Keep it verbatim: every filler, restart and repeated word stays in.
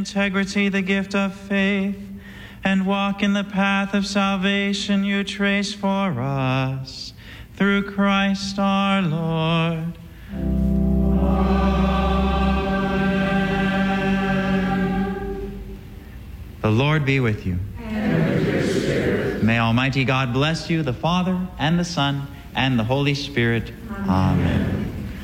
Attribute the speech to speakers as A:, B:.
A: integrity the gift of faith, and walk in the path of salvation you trace for us, through Christ our Lord. Amen. The Lord be with you.
B: And with your spirit.
A: May Almighty God bless you, the Father, and the Son, and the Holy Spirit. Amen. Amen.